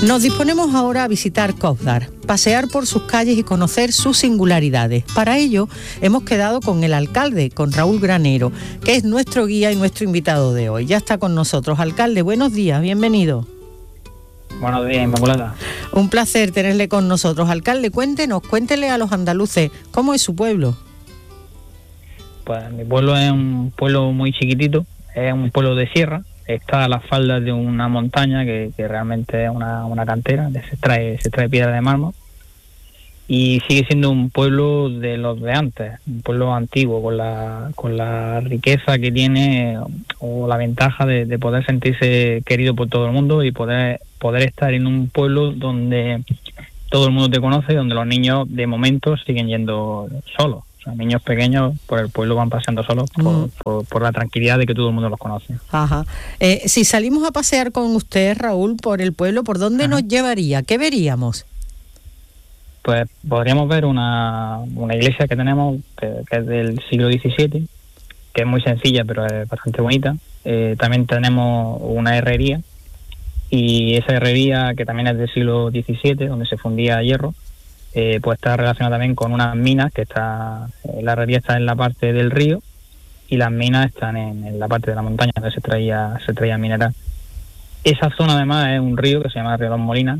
Nos disponemos ahora a visitar Kövdár, pasear por sus calles y conocer sus singularidades. Para ello, hemos quedado con el alcalde, con Raúl Granero, que es nuestro guía y nuestro invitado de hoy. Ya está con nosotros. Alcalde, buenos días, bienvenido. Buenos días, Inmaculada. Un placer tenerle con nosotros. Alcalde, cuéntele a los andaluces, ¿cómo es su pueblo? Pues mi pueblo es un pueblo muy chiquitito, es un pueblo de sierra. Está a las faldas de una montaña que realmente es una cantera, se extrae piedra de mármol, y sigue siendo un pueblo de los de antes, un pueblo antiguo, con la riqueza que tiene, o la ventaja de poder sentirse querido por todo el mundo y poder estar en un pueblo donde todo el mundo te conoce y donde los niños de momento siguen yendo solos. O sea, niños pequeños por el pueblo van paseando solos por la tranquilidad de que todo el mundo los conoce. Ajá. Si salimos a pasear con usted, Raúl, por el pueblo, ¿por dónde nos llevaría? ¿Qué veríamos? Pues podríamos ver una iglesia que tenemos, que es del siglo XVII, que es muy sencilla, pero es bastante bonita. También tenemos una herrería, y esa herrería, que también es del siglo XVII, donde se fundía hierro, pues está relacionada también con unas minas, la herrería está en la parte del río y las minas están en la parte de la montaña donde se traía mineral. Esa zona además es un río que se llama Río Dos Molinas,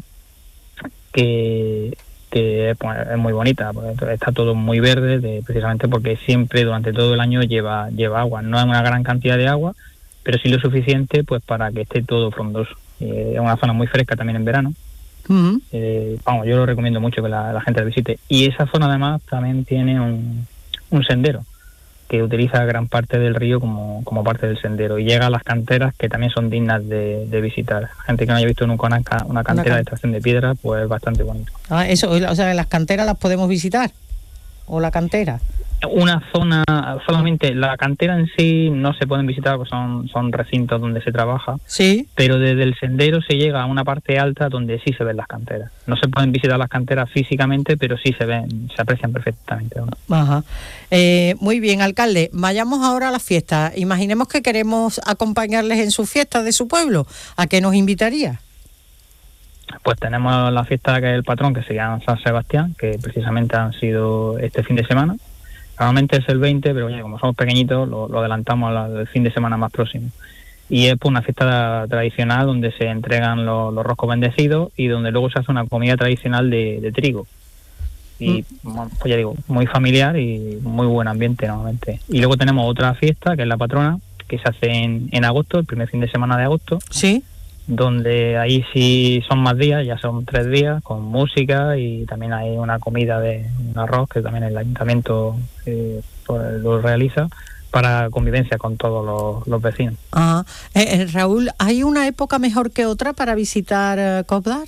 que pues, es muy bonita, pues, está todo muy verde, precisamente porque siempre durante todo el año lleva agua. No es una gran cantidad de agua, pero sí lo suficiente pues para que esté todo frondoso. Es una zona muy fresca también en verano. Uh-huh. Yo lo recomiendo mucho que la gente la visite. Y esa zona además también tiene un sendero que utiliza gran parte del río como parte del sendero, y llega a las canteras, que también son dignas de visitar. Gente que no haya visto nunca una cantera de extracción de piedra, pues es bastante bonito. Eso, o sea, las canteras las podemos visitar, o la cantera. Una zona, solamente la cantera en sí no se pueden visitar porque son recintos donde se trabaja. Sí. Pero desde el sendero se llega a una parte alta donde sí se ven las canteras. No se pueden visitar las canteras físicamente, pero sí se aprecian perfectamente, ¿no? Ajá. Muy bien, alcalde. Vayamos ahora a la fiesta. Imaginemos que queremos acompañarles en sus fiestas de su pueblo. ¿A qué nos invitaría? Pues tenemos la fiesta que es el patrón, que se llama San Sebastián, que precisamente han sido este fin de semana. Normalmente es el 20, pero oye, como somos pequeñitos, lo adelantamos al fin de semana más próximo. Y es pues una fiesta tradicional donde se entregan los roscos bendecidos, y donde luego se hace una comida tradicional de trigo. Y pues ya digo, muy familiar y muy buen ambiente normalmente. Y luego tenemos otra fiesta, que es la patrona, que se hace en agosto, el primer fin de semana de agosto. Sí. Donde ahí sí son más días, ya son 3 días, con música, y también hay una comida de un arroz que también el ayuntamiento lo realiza para convivencia con todos los vecinos. Raúl, ¿hay una época mejor que otra para visitar Kövdár?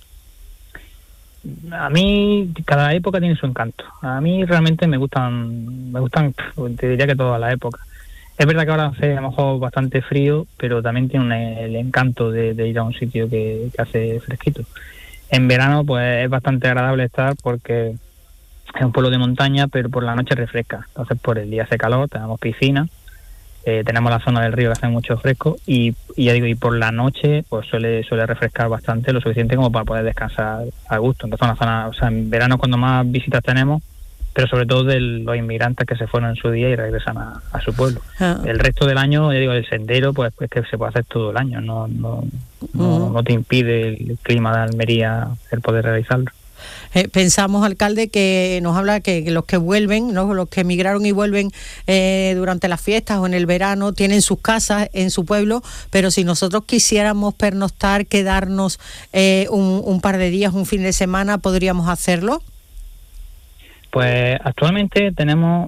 A mí cada época tiene su encanto. A mí realmente me gustan, te diría que todas las épocas. Es verdad que ahora hace a lo mejor bastante frío, pero también tiene el encanto de ir a un sitio que hace fresquito. En verano pues es bastante agradable estar, porque es un pueblo de montaña, pero por la noche refresca. Entonces por el día hace calor, tenemos piscina, tenemos la zona del río que hace mucho fresco, y ya digo, y por la noche pues suele refrescar bastante, lo suficiente como para poder descansar a gusto. Entonces una zona, o sea, en verano cuando más visitas tenemos, pero sobre todo de los inmigrantes que se fueron en su día y regresan a su pueblo. El resto del año, ya digo, el sendero pues es que se puede hacer todo el año, no te impide el clima de Almería el poder realizarlo. Pensamos, alcalde, que nos habla que los que vuelven, ¿no?, los que emigraron y vuelven durante las fiestas o en el verano, tienen sus casas en su pueblo, pero si nosotros quisiéramos pernoctar, quedarnos un par de días, un fin de semana, ¿podríamos hacerlo? Pues actualmente tenemos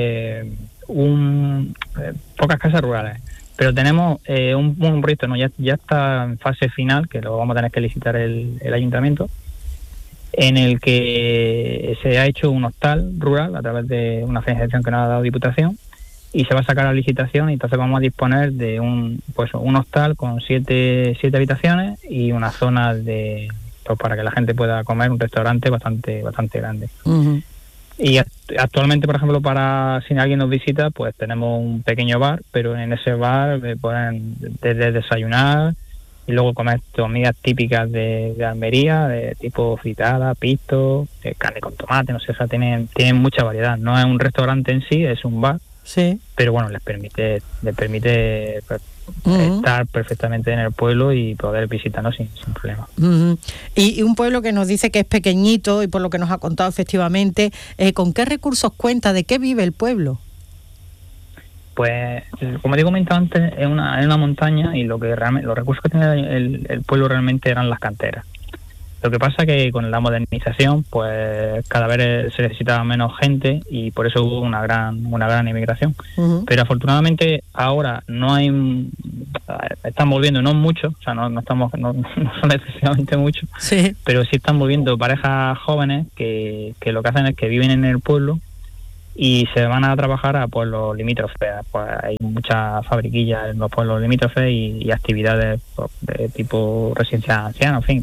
pocas casas rurales, pero tenemos un proyecto, ¿no? Ya está en fase final, que lo vamos a tener que licitar el ayuntamiento, en el que se ha hecho un hostal rural a través de una financiación que nos ha dado Diputación, y se va a sacar a licitación, y entonces vamos a disponer de un hostal con 7 habitaciones y una zona para que la gente pueda comer, un restaurante bastante grande. Uh-huh. Y actualmente, por ejemplo, si alguien nos visita, pues tenemos un pequeño bar, pero en ese bar pueden desde desayunar, y luego comer comidas típicas de Almería, de tipo fritada, pisto, carne con tomate, no sé, o sea, tienen mucha variedad. No es un restaurante en sí, es un bar, sí, pero bueno, les permite pues, estar perfectamente en el pueblo y poder visitarnos sin problema. Y un pueblo que nos dice que es pequeñito y por lo que nos ha contado efectivamente, ¿con qué recursos cuenta? ¿De qué vive el pueblo? Pues, como te he comentado antes, es una montaña y los recursos que tenía el pueblo realmente eran las canteras. Lo que pasa que con la modernización, pues cada vez se necesitaba menos gente y por eso hubo una gran inmigración. Pero afortunadamente ahora no hay, están volviendo, no mucho, o sea, no son excesivamente muchos, sí, pero sí están volviendo parejas jóvenes que lo que hacen es que viven en el pueblo y se van a trabajar a pueblos limítrofes. Pues hay muchas fabriquillas en los pueblos limítrofes y actividades pues, de tipo residencia anciana, en fin,